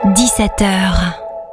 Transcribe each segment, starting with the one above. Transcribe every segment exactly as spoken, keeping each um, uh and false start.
dix-sept heures.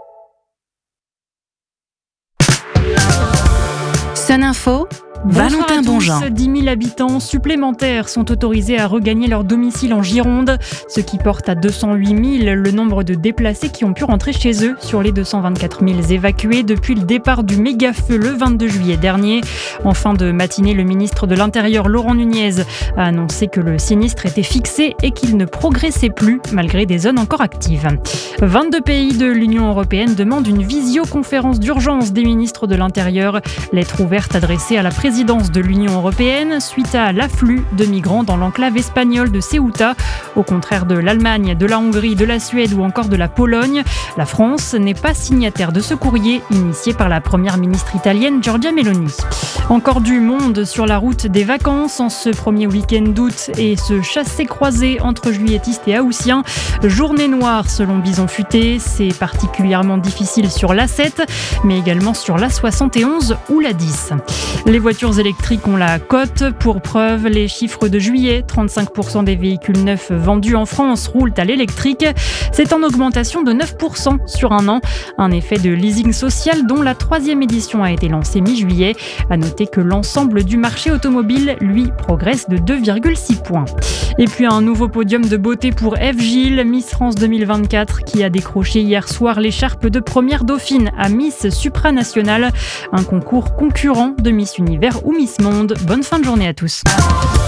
Sun Info, Valentin Bonjean. dix mille habitants supplémentaires sont autorisés à regagner leur domicile en Gironde, ce qui porte à deux cent huit mille le nombre de déplacés qui ont pu rentrer chez eux sur les deux cent vingt-quatre mille évacués depuis le départ du méga-feu le vingt-deux juillet dernier. En fin de matinée, le ministre de l'Intérieur, Laurent Nunez, a annoncé que le sinistre était fixé et qu'il ne progressait plus malgré des zones encore actives. vingt-deux pays de l'Union européenne demandent une visioconférence d'urgence des ministres de l'Intérieur. Lettre ouverte adressée à la présidence de l'Union européenne suite à l'afflux de migrants dans l'enclave espagnole de Ceuta. Au contraire de l'Allemagne, de la Hongrie, de la Suède ou encore de la Pologne, la France n'est pas signataire de ce courrier initié par la première ministre italienne Giorgia Meloni. Encore du monde sur la route des vacances en ce premier week-end d'août et ce chassé-croisé entre juilletistes et haussiens. Journée noire selon Bison Futé, c'est particulièrement difficile sur l'A sept, mais également sur l'A soixante et onze ou l'A dix. Les voitures électriques ont la cote. Pour preuve, les chiffres de juillet, trente-cinq pour cent des véhicules neufs vendus en France roulent à l'électrique. C'est en augmentation de neuf pour cent sur un an. Un effet de leasing social dont la troisième édition a été lancée mi-juillet. À noter que l'ensemble du marché automobile, lui, progresse de deux virgule six points. Et puis un nouveau podium de beauté pour Ève Gilles, Miss France deux mille vingt-quatre, qui a décroché hier soir l'écharpe de première dauphine à Miss Supranationale, un concours concurrent de Miss Univers ou Miss Monde. Bonne fin de journée à tous.